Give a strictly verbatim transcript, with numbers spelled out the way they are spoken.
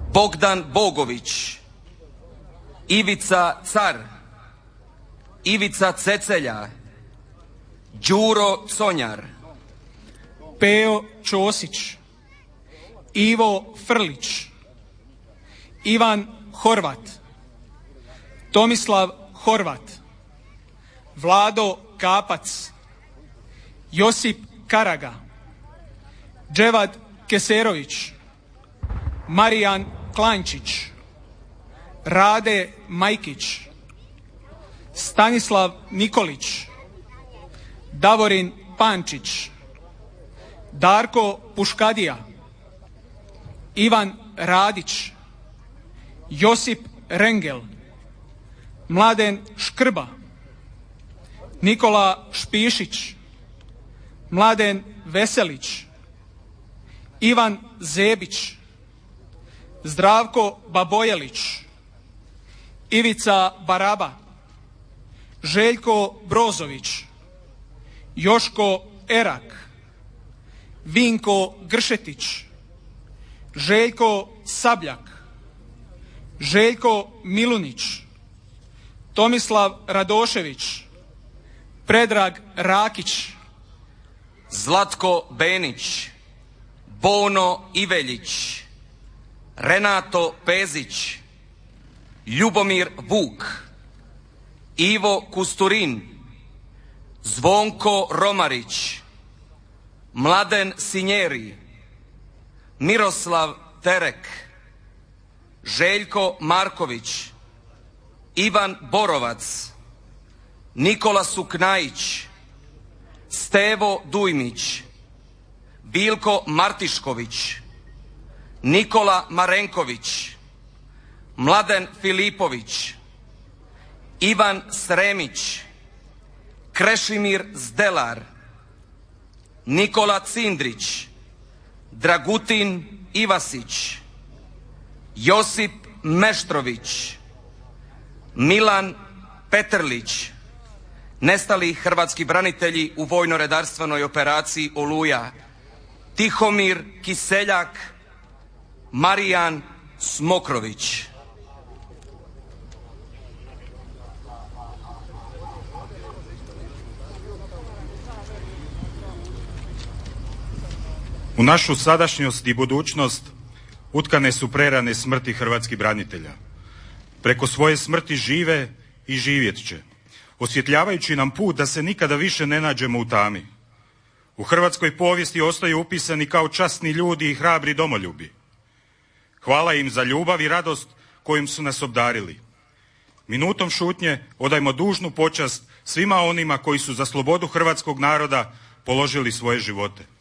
Bogdan Bogović, Ivica Car, Ivica Cecelja, Đuro Conjar, Peo Ćosić, Ivo Frlić, Ivan Horvat, Tomislav Horvat, Vlado Kapac, Josip Karaga, Dževad Keserović, Marijan Klančić, Rade Majkić, Stanislav Nikolić, Davorin Pančić, Darko Puškadija, Ivan Radić, Josip Rengel, Mladen Škrba, Nikola Špišić, Mladen Veselić, Ivan Zebić, Zdravko Babojelić, Ivica Baraba, Željko Brozović, Joško Erak, Vinko Gršetić, Željko Sabljak, Željko Milunić, Tomislav Radošević, Predrag Rakić, Zlatko Benić, Bono Iveljić, Renato Pezić, Ljubomir Vuk, Ivo Kusturin, Zvonko Romarić, Mladen Sinjeri, Miroslav Terek, Željko Marković, Ivan Borovac, Nikola Suknajić, Stevo Dujmić, Bilko Martišković, Nikola Marenković, Mladen Filipović, Ivan Sremić, Krešimir Zdelar, Nikola Cindrić, Dragutin Ivasić, Josip Meštrović, Milan Petrlić, nestali hrvatski branitelji u vojno-redarstvenoj operaciji Oluja, Tihomir Kiseljak, Marijan Smokrović. U našu sadašnjost i budućnost utkane su prerane smrti hrvatskih branitelja. Preko svoje smrti žive i živjet će, osvjetljavajući nam put da se nikada više ne nađemo u tami. U hrvatskoj povijesti ostaju upisani kao časni ljudi i hrabri domoljubi. Hvala im za ljubav i radost kojim su nas obdarili. Minutom šutnje odajmo dužnu počast svima onima koji su za slobodu hrvatskog naroda položili svoje živote.